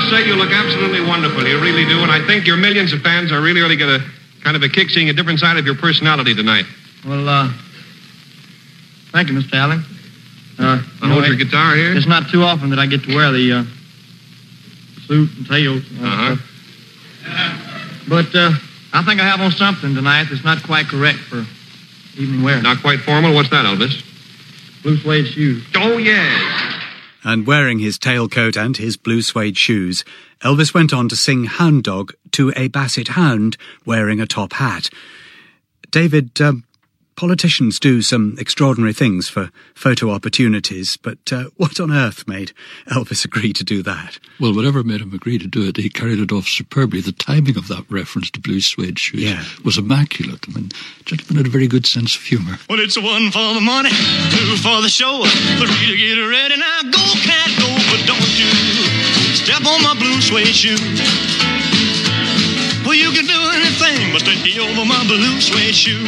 must say you look absolutely wonderful. You really do. And I think your millions of fans are really going to kind of a kick seeing a different side of your personality tonight. Well, thank you, Mr. Allen. Hold your guitar here. It's not too often that I get to wear the suit and tails. But I think I have on something tonight that's not quite correct for evening wear. Not quite formal? What's that, Elvis? Blue suede shoes. Oh, yes. And wearing his tailcoat and his blue suede shoes, Elvis went on to sing Hound Dog to a basset hound wearing a top hat. David, politicians do some extraordinary things for photo opportunities, but what on earth made Elvis agree to do that? Well, whatever made him agree to do it, he carried it off superbly. The timing of that reference to blue suede shoes was immaculate. I mean, gentleman had a very good sense of humour. Well, it's one for the money, two for the show, three to get ready. Now go, cat, go, but don't you step on my blue suede shoe. Well, you can do anything but stay over my blue suede shoe.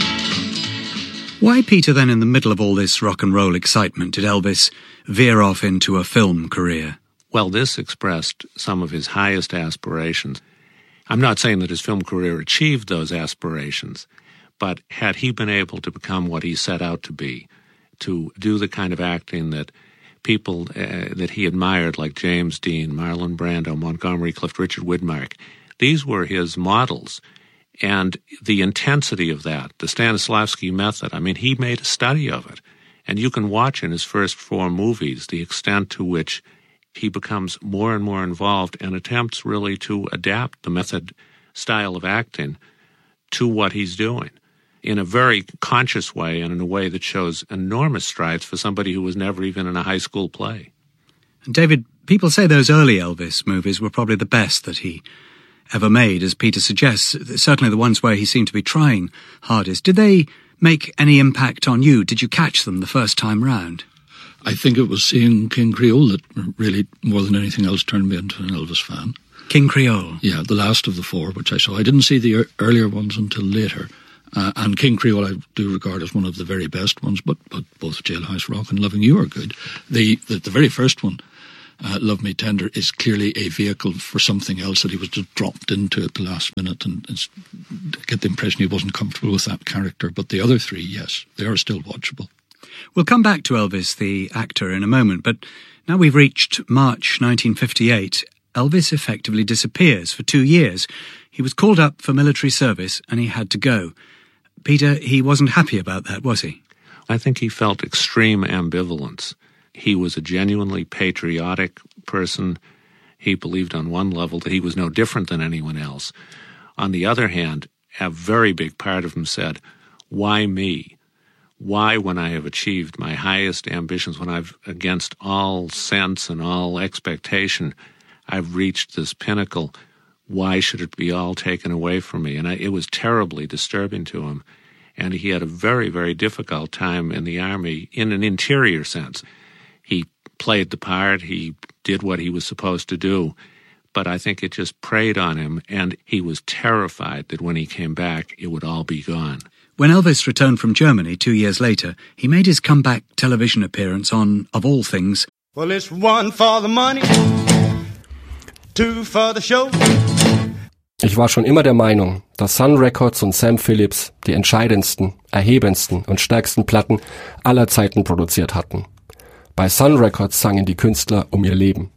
Why, Peter, then, in the middle of all this rock and roll excitement, did Elvis veer off into a film career? Well, this expressed some of his highest aspirations. I'm not saying that his film career achieved those aspirations, but had he been able to become what he set out to be, to do the kind of acting that people that he admired, like James Dean, Marlon Brando, Montgomery Clift, Richard Widmark, these were his models. And the intensity of that, the Stanislavski method, I mean, he made a study of it. And you can watch in his first 4 movies the extent to which he becomes more and more involved and attempts really to adapt the method style of acting to what he's doing in a very conscious way and in a way that shows enormous strides for somebody who was never even in a high school play. And David, people say those early Elvis movies were probably the best that he ever made, as Peter suggests, certainly the ones where he seemed to be trying hardest. Did they make any impact on you? Did you catch them the first time round? I think it was seeing King Creole that really, more than anything else, turned me into an Elvis fan. King Creole? Yeah, the last of the 4, which I saw. I didn't see the earlier ones until later. And King Creole I do regard as one of the very best ones, but both Jailhouse Rock and Loving You are good. The very first one, Love Me Tender, is clearly a vehicle for something else that he was just dropped into at the last minute, and get the impression he wasn't comfortable with that character. But the other 3, yes, they are still watchable. We'll come back to Elvis, the actor, in a moment, but now we've reached March 1958. Elvis effectively disappears for 2 years. He was called up for military service and he had to go. Peter, he wasn't happy about that, was he? I think he felt extreme ambivalence. He was a genuinely patriotic person. He believed on one level that he was no different than anyone else. On the other hand, a very big part of him said, why me? Why, when I have achieved my highest ambitions, when I've, against all sense and all expectation, I've reached this pinnacle, why should it be all taken away from me? And it was terribly disturbing to him. And he had a very, very difficult time in the Army in an interior sense. He played the part, he did what he was supposed to do, but I think it just preyed on him, and he was terrified that when he came back, it would all be gone. When Elvis returned from Germany 2 years later, he made his comeback television appearance on, of all things, Well, it's 1 for the money, 2 for the show. Ich war schon immer der Meinung, dass Sun Records und Sam Phillips die entscheidendsten, erhebendsten und stärksten Platten aller Zeiten produziert hatten. Bei Sun Records sangen die Künstler um ihr Leben.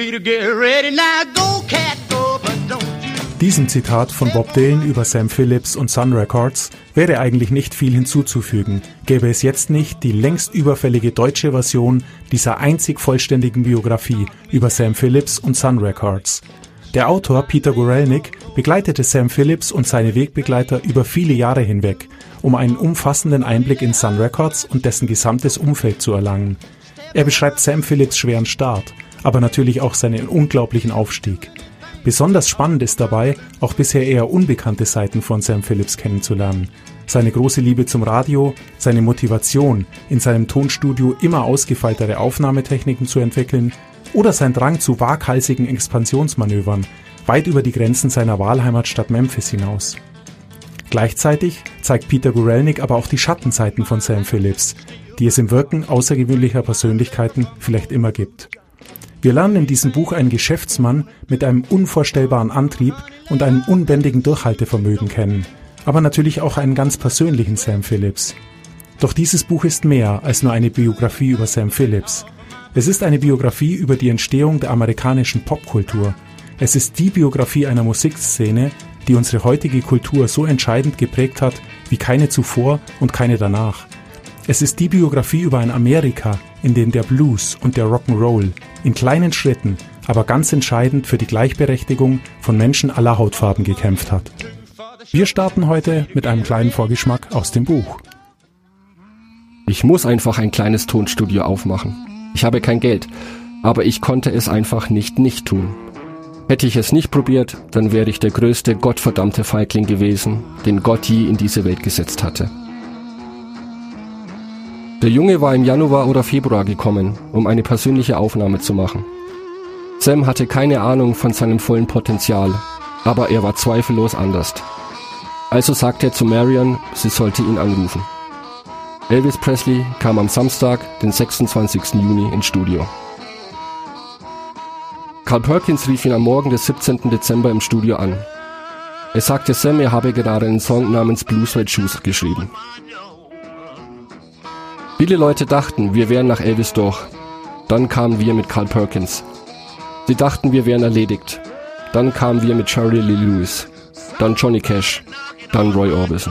Diesem Zitat von Bob Dylan über Sam Phillips und Sun Records wäre eigentlich nicht viel hinzuzufügen, gäbe es jetzt nicht die längst überfällige deutsche Version dieser einzig vollständigen Biografie über Sam Phillips und Sun Records. Der Autor Peter Guralnick begleitete Sam Phillips und seine Wegbegleiter über viele Jahre hinweg, um einen umfassenden Einblick in Sun Records und dessen gesamtes Umfeld zu erlangen. Er beschreibt Sam Phillips' schweren Start, aber natürlich auch seinen unglaublichen Aufstieg. Besonders spannend ist dabei, auch bisher eher unbekannte Seiten von Sam Phillips kennenzulernen. Seine große Liebe zum Radio, seine Motivation, in seinem Tonstudio immer ausgefeiltere Aufnahmetechniken zu entwickeln oder sein Drang zu waghalsigen Expansionsmanövern, weit über die Grenzen seiner Wahlheimatstadt Memphis hinaus. Gleichzeitig zeigt Peter Guralnick aber auch die Schattenseiten von Sam Phillips, die es im Wirken außergewöhnlicher Persönlichkeiten vielleicht immer gibt. Wir lernen in diesem Buch einen Geschäftsmann mit einem unvorstellbaren Antrieb und einem unbändigen Durchhaltevermögen kennen, aber natürlich auch einen ganz persönlichen Sam Phillips. Doch dieses Buch ist mehr als nur eine Biografie über Sam Phillips. Es ist eine Biografie über die Entstehung der amerikanischen Popkultur. Es ist die Biografie einer Musikszene, die unsere heutige Kultur so entscheidend geprägt hat wie keine zuvor und keine danach. Es ist die Biografie über ein Amerika, in dem der Blues und der Rock'n'Roll in kleinen Schritten, aber ganz entscheidend für die Gleichberechtigung von Menschen aller Hautfarben gekämpft hat. Wir starten heute mit einem kleinen Vorgeschmack aus dem Buch. Ich muss einfach ein kleines Tonstudio aufmachen. Ich habe kein Geld, aber ich konnte es einfach nicht tun. Hätte ich es nicht probiert, dann wäre ich der größte gottverdammte Feigling gewesen, den Gott je in diese Welt gesetzt hatte. Der Junge war im Januar oder Februar gekommen, um eine persönliche Aufnahme zu machen. Sam hatte keine Ahnung von seinem vollen Potenzial, aber er war zweifellos anders. Also sagte er zu Marion, sie sollte ihn anrufen. Elvis Presley kam am Samstag, den 26. Juni, ins Studio. Carl Perkins rief ihn am Morgen des 17. Dezember im Studio an. Er sagte Sam, er habe gerade einen Song namens Blue Suede Shoes geschrieben. Viele Leute dachten, wir wären nach Elvis durch. Dann kamen wir mit Carl Perkins. Sie dachten, wir wären erledigt. Dann kamen wir mit Jerry Lee Lewis. Dann Johnny Cash. Dann Roy Orbison.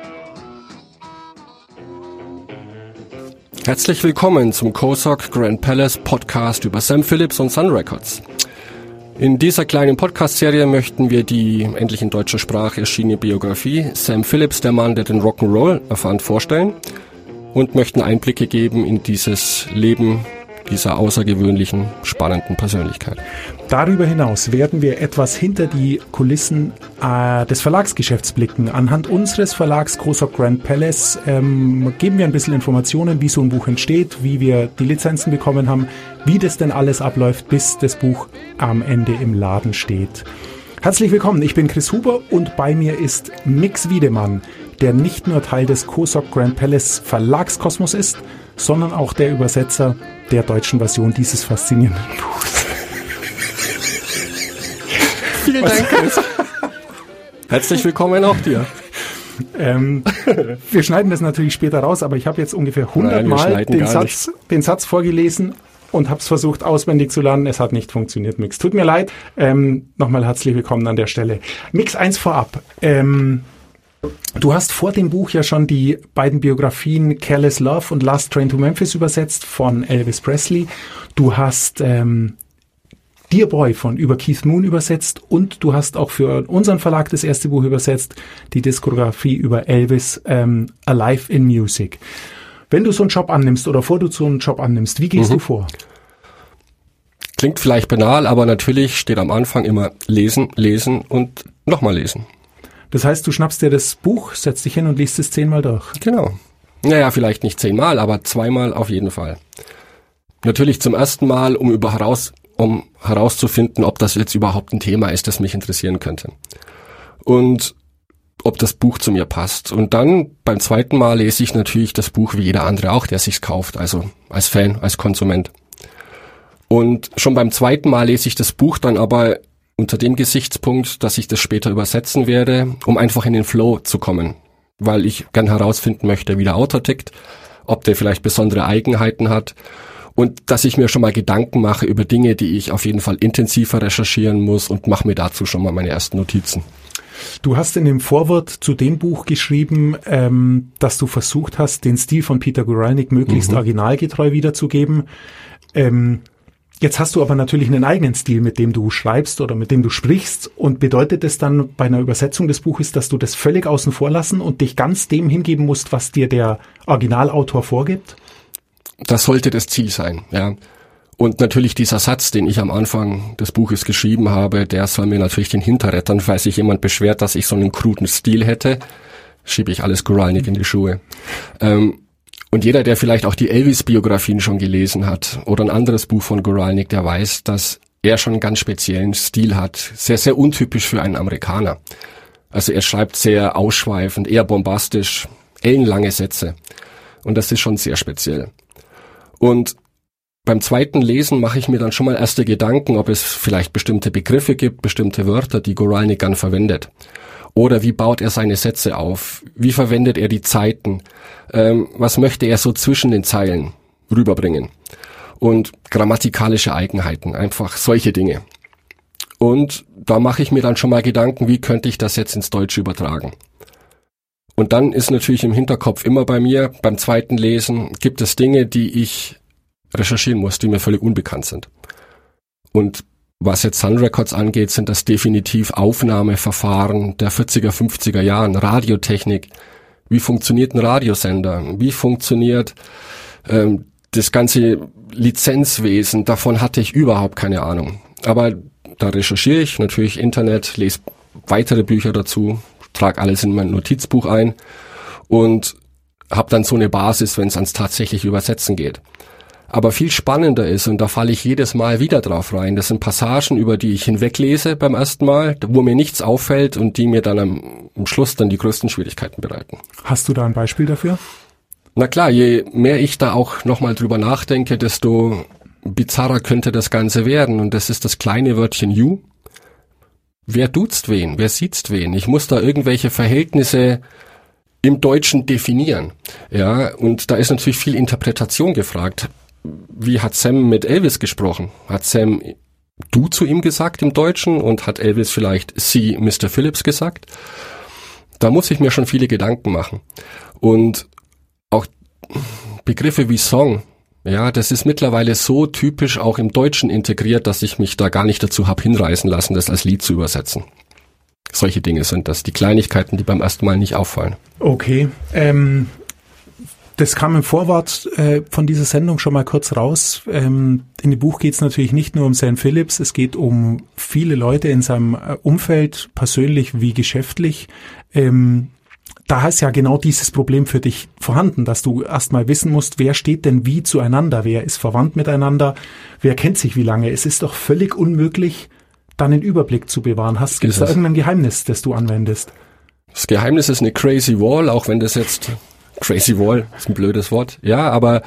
Herzlich willkommen zum COSOC Grand Palace Podcast über Sam Phillips und Sun Records. In dieser kleinen Podcast-Serie möchten wir die endlich in deutscher Sprache erschienene Biografie Sam Phillips, der Mann, der den Rock'n'Roll erfand, vorstellen und möchten Einblicke geben in dieses Leben dieser außergewöhnlichen, spannenden Persönlichkeit. Darüber hinaus werden wir etwas hinter die Kulissen des Verlagsgeschäfts blicken. Anhand unseres Verlags COSOC Grand Palace geben wir ein bisschen Informationen, wie so ein Buch entsteht, wie wir die Lizenzen bekommen haben, wie das denn alles abläuft, bis das Buch am Ende im Laden steht. Herzlich willkommen, ich bin Chris Huber und bei mir ist Mix Wiedemann, der nicht nur Teil des COSOC Grand Palace Verlagskosmos ist, sondern auch der Übersetzer der deutschen Version dieses faszinierenden Buchs. Vielen Dank, Chris. Herzlich willkommen auch dir. Wir schneiden das natürlich später raus, aber ich habe jetzt ungefähr 100 Mal den Satz vorgelesen und habe es versucht auswendig zu lernen. Es hat nicht funktioniert, Mix. Tut mir leid. Nochmal herzlich willkommen an der Stelle. Mix, eins vorab. Du hast vor dem Buch ja schon die beiden Biografien Careless Love und Last Train to Memphis übersetzt von Elvis Presley. Du hast Dear Boy über Keith Moon übersetzt und du hast auch für unseren Verlag das erste Buch übersetzt, die Diskografie über Elvis, Alive in Music. Wenn du so einen Job annimmst oder bevor du so einen Job annimmst, wie gehst du vor? Klingt vielleicht banal, aber natürlich steht am Anfang immer lesen, lesen und nochmal lesen. Das heißt, du schnappst dir das Buch, setzt dich hin und liest es 10-mal durch. Genau. Naja, vielleicht nicht 10-mal, aber 2-mal auf jeden Fall. Natürlich zum ersten Mal, um herauszufinden, ob das jetzt überhaupt ein Thema ist, das mich interessieren könnte. Und ob das Buch zu mir passt. Und dann beim zweiten Mal lese ich natürlich das Buch wie jeder andere auch, der sich's kauft, also als Fan, als Konsument. Und schon beim zweiten Mal lese ich das Buch dann aber unter dem Gesichtspunkt, dass ich das später übersetzen werde, um einfach in den Flow zu kommen, weil ich gern herausfinden möchte, wie der Autor tickt, ob der vielleicht besondere Eigenheiten hat und dass ich mir schon mal Gedanken mache über Dinge, die ich auf jeden Fall intensiver recherchieren muss und mache mir dazu schon mal meine ersten Notizen. Du hast in dem Vorwort zu dem Buch geschrieben, dass du versucht hast, den Stil von Peter Guralnick möglichst originalgetreu wiederzugeben. Jetzt hast du aber natürlich einen eigenen Stil, mit dem du schreibst oder mit dem du sprichst. Und bedeutet es dann bei einer Übersetzung des Buches, dass du das völlig außen vor lassen und dich ganz dem hingeben musst, was dir der Originalautor vorgibt? Das sollte das Ziel sein, ja. Und natürlich dieser Satz, den ich am Anfang des Buches geschrieben habe, der soll mir natürlich den Hinterrettern, falls sich jemand beschwert, dass ich so einen kruden Stil hätte, schiebe ich alles Guralnick in die Schuhe. Und jeder, der vielleicht auch die Elvis-Biografien schon gelesen hat oder ein anderes Buch von Guralnick, der weiß, dass er schon einen ganz speziellen Stil hat. Sehr, sehr untypisch für einen Amerikaner. Also er schreibt sehr ausschweifend, eher bombastisch, ellenlange Sätze. Und das ist schon sehr speziell. Und beim zweiten Lesen mache ich mir dann schon mal erste Gedanken, ob es vielleicht bestimmte Begriffe gibt, bestimmte Wörter, die Guralnick gern verwendet. Oder wie baut er seine Sätze auf? Wie verwendet er die Zeiten? Was möchte er so zwischen den Zeilen rüberbringen? Und grammatikalische Eigenheiten, einfach solche Dinge. Und da mache ich mir dann schon mal Gedanken, wie könnte ich das jetzt ins Deutsche übertragen? Und dann ist natürlich im Hinterkopf immer bei mir, beim zweiten Lesen, gibt es Dinge, die ich recherchieren muss, die mir völlig unbekannt sind. Und was jetzt Sun Records angeht, sind das definitiv Aufnahmeverfahren der 40er, 50er Jahren, Radiotechnik. Wie funktioniert ein Radiosender? Wie funktioniert das ganze Lizenzwesen? Davon hatte ich überhaupt keine Ahnung. Aber da recherchiere ich, natürlich Internet, lese weitere Bücher dazu, trage alles in mein Notizbuch ein und habe dann so eine Basis, wenn es ans tatsächliche Übersetzen geht. Aber viel spannender ist, und da falle ich jedes Mal wieder drauf rein, das sind Passagen, über die ich hinweglese beim ersten Mal, wo mir nichts auffällt und die mir dann am Schluss dann die größten Schwierigkeiten bereiten. Hast du da ein Beispiel dafür? Na klar, je mehr ich da auch nochmal drüber nachdenke, desto bizarrer könnte das Ganze werden. Und das ist das kleine Wörtchen you. Wer duzt wen? Wer sieht's wen? Ich muss da irgendwelche Verhältnisse im Deutschen definieren. Ja, und da ist natürlich viel Interpretation gefragt. Wie hat Sam mit Elvis gesprochen? Hat Sam du zu ihm gesagt im Deutschen und hat Elvis vielleicht sie Mr. Phillips gesagt? Da muss ich mir schon viele Gedanken machen. Und auch Begriffe wie Song, ja, das ist mittlerweile so typisch auch im Deutschen integriert, dass ich mich da gar nicht dazu habe hinreißen lassen, das als Lied zu übersetzen. Solche Dinge sind das, die Kleinigkeiten, die beim ersten Mal nicht auffallen. Okay, das kam im Vorwort von dieser Sendung schon mal kurz raus. In dem Buch geht es natürlich nicht nur um Sam Phillips, es geht um viele Leute in seinem Umfeld, persönlich wie geschäftlich. Da ist ja genau dieses Problem für dich vorhanden, dass du erstmal wissen musst, wer steht denn wie zueinander, wer ist verwandt miteinander, wer kennt sich wie lange. Es ist doch völlig unmöglich, dann den Überblick zu bewahren. Gibt es da irgendein Geheimnis, das du anwendest? Das Geheimnis ist eine Crazy Wall, auch wenn das jetzt Crazy Wall ist ein blödes Wort. Ja, aber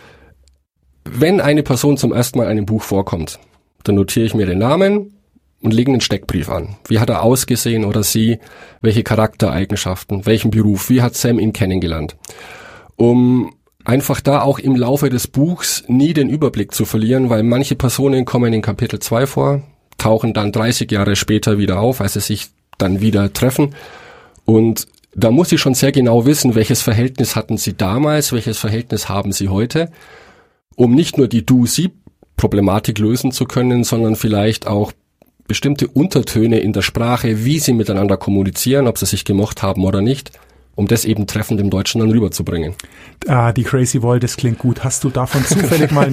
wenn eine Person zum ersten Mal in einem Buch vorkommt, dann notiere ich mir den Namen und lege einen Steckbrief an. Wie hat er ausgesehen oder sie? Welche Charaktereigenschaften? Welchen Beruf? Wie hat Sam ihn kennengelernt? Um einfach da auch im Laufe des Buchs nie den Überblick zu verlieren, weil manche Personen kommen in Kapitel 2 vor, tauchen dann 30 Jahre später wieder auf, als sie sich dann wieder treffen. Und da muss ich schon sehr genau wissen, welches Verhältnis hatten sie damals, welches Verhältnis haben sie heute, um nicht nur die Du-Sie-Problematik lösen zu können, sondern vielleicht auch bestimmte Untertöne in der Sprache, wie sie miteinander kommunizieren, ob sie sich gemocht haben oder nicht, um das eben treffend im Deutschen dann rüberzubringen. Die Crazy Wall, das klingt gut. Hast du davon zufällig mal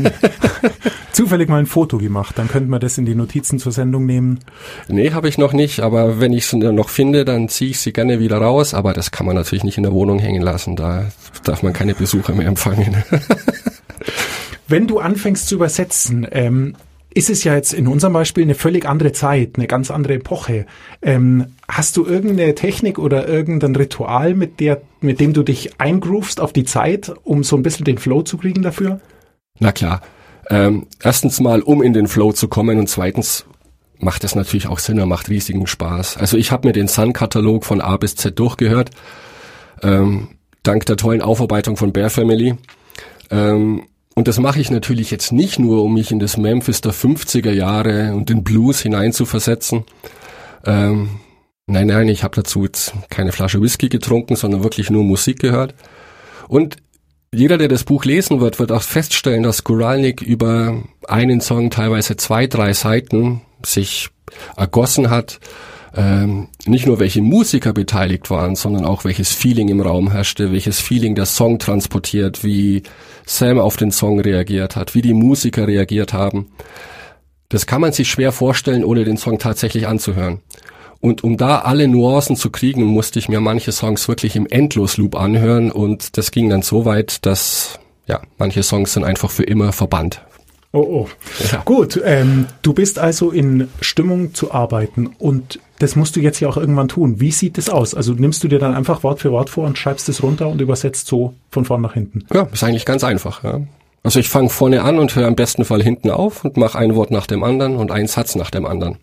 ein Foto gemacht? Dann könnten wir das in die Notizen zur Sendung nehmen. Nee, habe ich noch nicht, aber wenn ich es noch finde, dann ziehe ich sie gerne wieder raus, aber das kann man natürlich nicht in der Wohnung hängen lassen, da darf man keine Besucher mehr empfangen. Wenn du anfängst zu übersetzen, ist es ja jetzt in unserem Beispiel eine völlig andere Zeit, eine ganz andere Epoche. Hast du irgendeine Technik oder irgendein Ritual, mit dem du dich eingroovst auf die Zeit, um so ein bisschen den Flow zu kriegen dafür? Na klar. Erstens mal, um in den Flow zu kommen und zweitens macht es natürlich auch Sinn, macht riesigen Spaß. Also ich habe mir den Sun-Katalog von A bis Z durchgehört, dank der tollen Aufarbeitung von Bear Family. Und das mache ich natürlich jetzt nicht nur, um mich in das Memphis der 50er Jahre und den Blues hineinzuversetzen. Nein, ich habe dazu jetzt keine Flasche Whisky getrunken, sondern wirklich nur Musik gehört. Und jeder, der das Buch lesen wird auch feststellen, dass Guralnick über einen Song teilweise 2-3 Seiten sich ergossen hat. Nicht nur welche Musiker beteiligt waren, sondern auch welches Feeling im Raum herrschte, welches Feeling der Song transportiert, wie Sam auf den Song reagiert hat, wie die Musiker reagiert haben. Das kann man sich schwer vorstellen, ohne den Song tatsächlich anzuhören. Und um da alle Nuancen zu kriegen, musste ich mir manche Songs wirklich im Endlosloop anhören und das ging dann so weit, dass manche Songs sind einfach für immer verbannt. Oh. Ja. Gut, du bist also in Stimmung zu arbeiten und das musst du jetzt ja auch irgendwann tun. Wie sieht das aus? Also nimmst du dir dann einfach Wort für Wort vor und schreibst es runter und übersetzt so von vorn nach hinten? Ja, ist eigentlich ganz einfach. Ja. Also ich fange vorne an und höre im besten Fall hinten auf und mache ein Wort nach dem anderen und einen Satz nach dem anderen.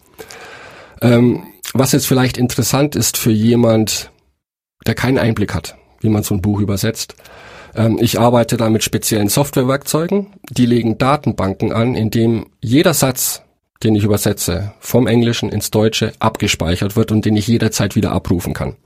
Was jetzt vielleicht interessant ist für jemand, der keinen Einblick hat, wie man so ein Buch übersetzt. Ich arbeite da mit speziellen Softwarewerkzeugen, die legen Datenbanken an, in dem jeder Satz, den ich übersetze, vom Englischen ins Deutsche abgespeichert wird und den ich jederzeit wieder abrufen kann.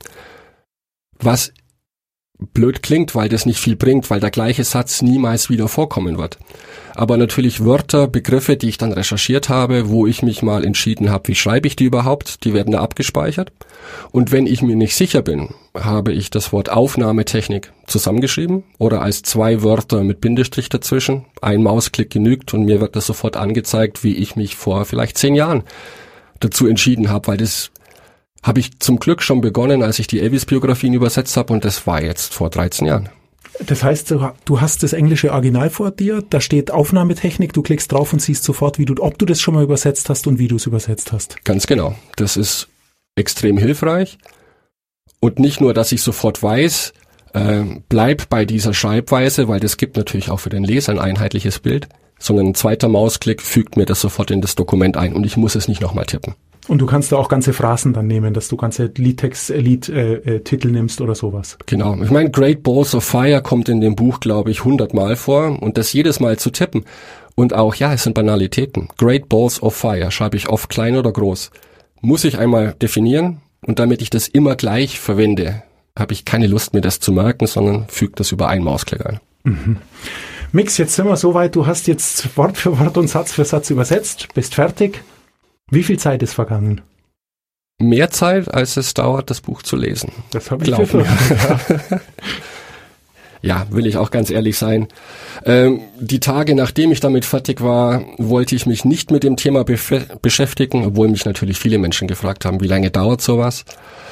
Was blöd klingt, weil das nicht viel bringt, weil der gleiche Satz niemals wieder vorkommen wird. Aber natürlich Wörter, Begriffe, die ich dann recherchiert habe, wo ich mich mal entschieden habe, wie schreibe ich die überhaupt, die werden da abgespeichert. Und wenn ich mir nicht sicher bin, habe ich das Wort Aufnahmetechnik zusammengeschrieben oder als 2 Wörter mit Bindestrich dazwischen. Ein Mausklick genügt und mir wird das sofort angezeigt, wie ich mich vor vielleicht 10 Jahren dazu entschieden habe, weil das habe ich zum Glück schon begonnen, als ich die Elvis-Biografien übersetzt habe und das war jetzt vor 13 Jahren. Das heißt, du hast das englische Original vor dir, da steht Aufnahmetechnik, du klickst drauf und siehst sofort, ob du das schon mal übersetzt hast und wie du es übersetzt hast. Ganz genau. Das ist extrem hilfreich. Und nicht nur, dass ich sofort weiß, bleib bei dieser Schreibweise, weil das gibt natürlich auch für den Leser ein einheitliches Bild, sondern ein zweiter Mausklick fügt mir das sofort in das Dokument ein und ich muss es nicht nochmal tippen. Und du kannst da auch ganze Phrasen dann nehmen, dass du ganze Liedtitel nimmst oder sowas. Genau. Ich meine, Great Balls of Fire kommt in dem Buch, glaube ich, 100 Mal vor und das jedes Mal zu tippen. Und auch, ja, es sind Banalitäten. Great Balls of Fire schreibe ich oft klein oder groß. Muss ich einmal definieren und damit ich das immer gleich verwende, habe ich keine Lust, mir das zu merken, sondern füge das über einen Mausklick ein. Mhm. Mix, jetzt sind wir so weit, du hast jetzt Wort für Wort und Satz für Satz übersetzt, bist fertig. Wie viel Zeit ist vergangen? Mehr Zeit, als es dauert, das Buch zu lesen. Das habe ich befürchtet. Ja, will ich auch ganz ehrlich sein. Die Tage, nachdem ich damit fertig war, wollte ich mich nicht mit dem Thema beschäftigen, obwohl mich natürlich viele Menschen gefragt haben, wie lange dauert sowas.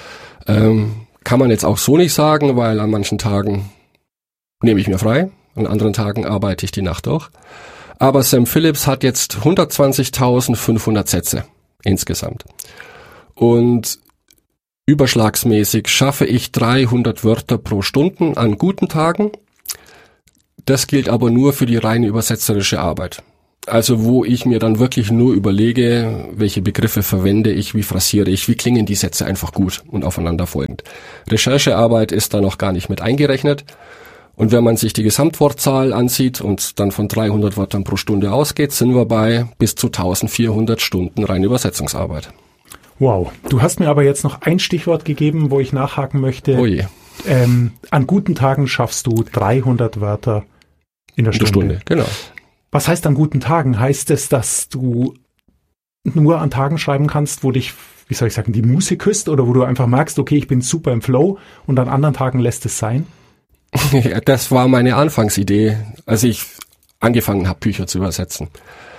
Kann man jetzt auch so nicht sagen, weil an manchen Tagen nehme ich mir frei, an anderen Tagen arbeite ich die Nacht durch. Aber Sam Phillips hat jetzt 120.500 Sätze insgesamt. Und überschlagsmäßig schaffe ich 300 Wörter pro Stunde an guten Tagen. Das gilt aber nur für die reine übersetzerische Arbeit. Also wo ich mir dann wirklich nur überlege, welche Begriffe verwende ich, wie phrasiere ich, wie klingen die Sätze einfach gut und aufeinanderfolgend. Recherchearbeit ist da noch gar nicht mit eingerechnet. Und wenn man sich die Gesamtwortzahl ansieht und dann von 300 Wörtern pro Stunde ausgeht, sind wir bei bis zu 1400 Stunden reine Übersetzungsarbeit. Wow. Du hast mir aber jetzt noch ein Stichwort gegeben, wo ich nachhaken möchte. Oh je. An guten Tagen schaffst du 300 Wörter in der Stunde. Genau. Was heißt an guten Tagen? Heißt es, dass du nur an Tagen schreiben kannst, wo dich, wie soll ich sagen, die Muse küsst oder wo du einfach merkst, okay, ich bin super im Flow und an anderen Tagen lässt es sein? Ja, das war meine Anfangsidee, als ich angefangen habe, Bücher zu übersetzen.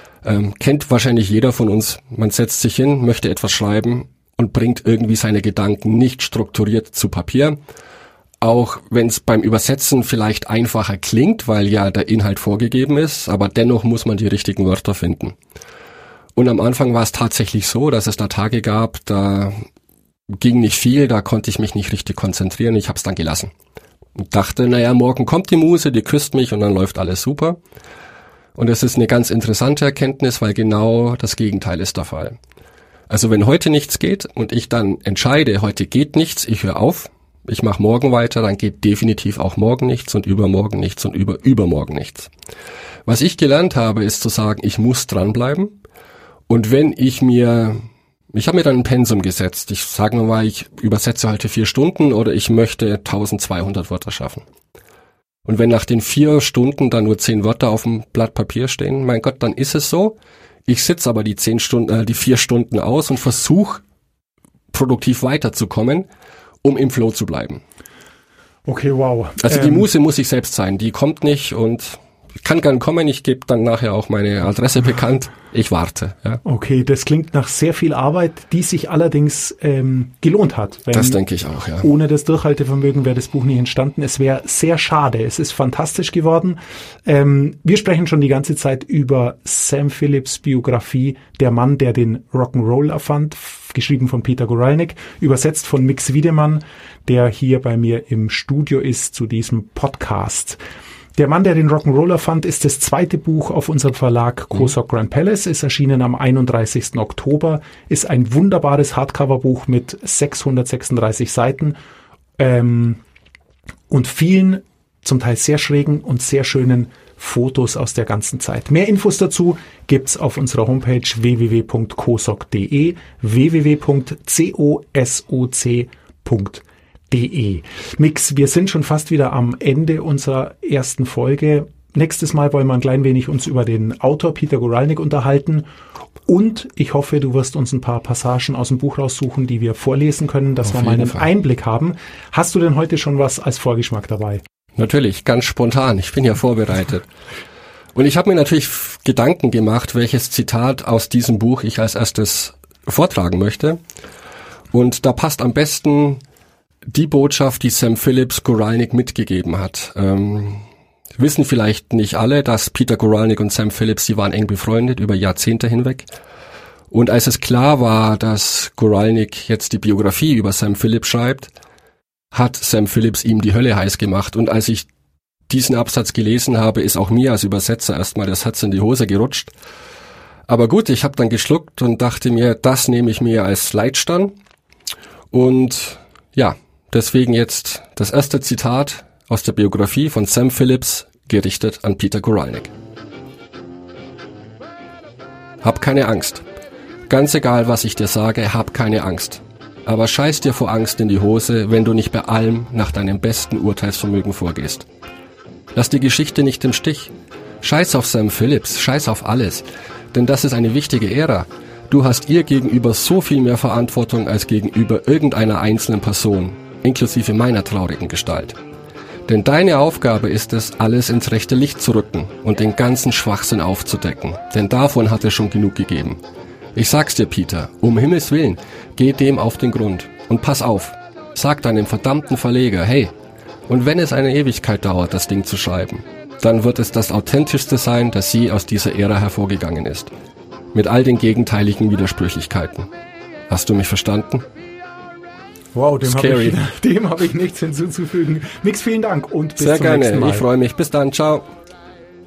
Kennt wahrscheinlich jeder von uns. Man setzt sich hin, möchte etwas schreiben und bringt irgendwie seine Gedanken nicht strukturiert zu Papier. Auch wenn es beim Übersetzen vielleicht einfacher klingt, weil ja der Inhalt vorgegeben ist, aber dennoch muss man die richtigen Wörter finden. Und am Anfang war es tatsächlich so, dass es da Tage gab, da ging nicht viel, da konnte ich mich nicht richtig konzentrieren, ich habe es dann gelassen. Und dachte, naja, morgen kommt die Muse, die küsst mich und dann läuft alles super. Und es ist eine ganz interessante Erkenntnis, weil genau das Gegenteil ist der Fall. Also wenn heute nichts geht und ich dann entscheide, heute geht nichts, ich höre auf, ich mache morgen weiter, dann geht definitiv auch morgen nichts und übermorgen nichts und übermorgen nichts. Was ich gelernt habe, ist zu sagen, ich muss dranbleiben. Und wenn ich habe mir dann ein Pensum gesetzt. Ich sage mal, ich übersetze heute 4 Stunden oder ich möchte 1200 Wörter schaffen. Und wenn nach den 4 Stunden dann nur 10 Wörter auf dem Blatt Papier stehen, mein Gott, dann ist es so. Ich sitze aber die 4 Stunden aus und versuche produktiv weiterzukommen, um im Flow zu bleiben. Okay, wow. Also die Muse muss ich selbst sein. Die kommt nicht und kann gern kommen. Ich gebe dann nachher auch meine Adresse bekannt. Ich warte. Ja. Okay, das klingt nach sehr viel Arbeit, die sich allerdings gelohnt hat. Das denke ich auch, ja. Ohne das Durchhaltevermögen wäre das Buch nicht entstanden. Es wäre sehr schade. Es ist fantastisch geworden. Wir sprechen schon die ganze Zeit über Sam Phillips Biografie, der Mann, der den Rock'n'Roll erfand, geschrieben von Peter Guralnick, übersetzt von Mix Wiedemann, der hier bei mir im Studio ist zu diesem Podcast. Der Mann, der den Rock'n'Roller fand, ist das zweite Buch auf unserem Verlag Cossack Grand Palace, ist erschienen am 31. Oktober, ist ein wunderbares Hardcover-Buch mit 636 Seiten und vielen, zum Teil sehr schrägen und sehr schönen Fotos aus der ganzen Zeit. Mehr Infos dazu gibt's auf unserer Homepage www.cosoc.de, www.cosoc.de. Mix, wir sind schon fast wieder am Ende unserer ersten Folge. Nächstes Mal wollen wir ein klein wenig uns über den Autor Peter Guralnick unterhalten und ich hoffe, du wirst uns ein paar Passagen aus dem Buch raussuchen, die wir vorlesen können, dass wir mal einen Einblick haben. Hast du denn heute schon was als Vorgeschmack dabei? Natürlich, ganz spontan. Ich bin ja vorbereitet. Und ich habe mir natürlich Gedanken gemacht, welches Zitat aus diesem Buch ich als erstes vortragen möchte. Und da passt am besten die Botschaft, die Sam Phillips Guralnick mitgegeben hat. Wissen vielleicht nicht alle, dass Peter Guralnick und Sam Phillips, sie waren eng befreundet über Jahrzehnte hinweg. Und als es klar war, dass Guralnick jetzt die Biografie über Sam Phillips schreibt, hat Sam Phillips ihm die Hölle heiß gemacht. Und als ich diesen Absatz gelesen habe, ist auch mir als Übersetzer erstmal das Herz in die Hose gerutscht. Aber gut, ich habe dann geschluckt und dachte mir, das nehme ich mir als Leitstern. Und ja, deswegen jetzt das erste Zitat aus der Biografie von Sam Phillips, gerichtet an Peter Guralnick. Hab keine Angst. Ganz egal, was ich dir sage, hab keine Angst. Aber scheiß dir vor Angst in die Hose, wenn du nicht bei allem nach deinem besten Urteilsvermögen vorgehst. Lass die Geschichte nicht im Stich. Scheiß auf Sam Phillips, scheiß auf alles. Denn das ist eine wichtige Ära. Du hast ihr gegenüber so viel mehr Verantwortung als gegenüber irgendeiner einzelnen Person, inklusive meiner traurigen Gestalt. Denn deine Aufgabe ist es, alles ins rechte Licht zu rücken und den ganzen Schwachsinn aufzudecken. Denn davon hat es schon genug gegeben. Ich sag's dir, Peter, um Himmels Willen, geh dem auf den Grund. Und pass auf, sag deinem verdammten Verleger, hey, und wenn es eine Ewigkeit dauert, das Ding zu schreiben, dann wird es das authentischste sein, das je aus dieser Ära hervorgegangen ist. Mit all den gegenteiligen Widersprüchlichkeiten. Hast du mich verstanden? Wow, dem habe ich nichts hinzuzufügen. Mix, vielen Dank und bis Sehr zum nächsten Mal. Sehr gerne, ich freue mich. Bis dann, ciao.